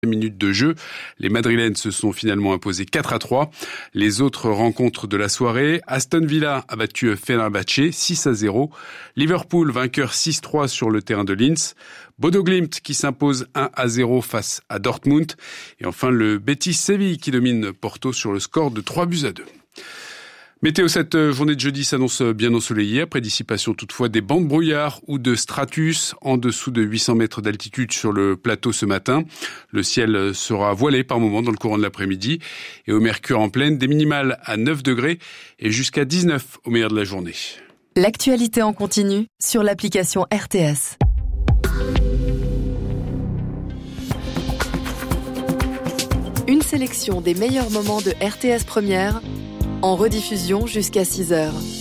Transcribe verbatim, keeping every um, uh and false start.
minutes de jeu. Les Madrilènes se sont finalement imposés quatre à trois. Les autres rencontres de la soirée, Aston Villa a battu Fenerbahçe six à zéro. Liverpool vainqueur six trois sur le terrain de Linz. Bodo Glimt qui s'impose un à zéro face à Dortmund. Et enfin le Betis Séville qui domine Porto sur le score de trois buts à deux. Météo, cette journée de jeudi s'annonce bien ensoleillée, après dissipation toutefois des bancs de brouillard ou de stratus en dessous de huit cents mètres d'altitude sur le plateau ce matin. Le ciel sera voilé par moments dans le courant de l'après-midi et au mercure en pleine, des minimales à neuf degrés et jusqu'à dix-neuf au meilleur de la journée. L'actualité en continu sur l'application R T S. Une sélection des meilleurs moments de R T S Première en rediffusion jusqu'à six heures.